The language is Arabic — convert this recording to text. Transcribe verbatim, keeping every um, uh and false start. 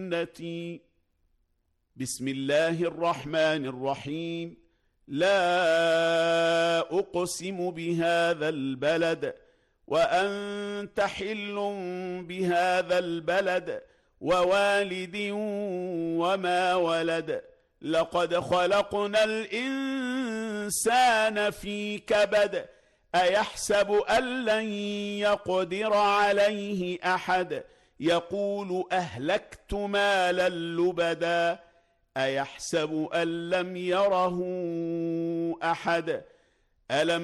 جنتي. بسم الله الرحمن الرحيم. لا أقسم بهذا البلد وأنت حل بهذا البلد ووالد وما ولد. لقد خلقنا الإنسان في كبد. أيحسب أن لن يقدر عليه أحد. يقول أهلكت مالا لبدا. أيحسب أن لم يره أحد. ألم